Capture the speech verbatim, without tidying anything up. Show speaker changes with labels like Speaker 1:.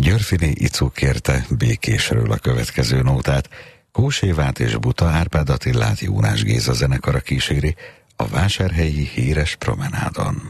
Speaker 1: Györfini Icu kérte Békésről a következő nótát. Kós Évát és Buta Árpád Attillát Jónás Géza zenekara kíséri a vásárhelyi híres promenádon.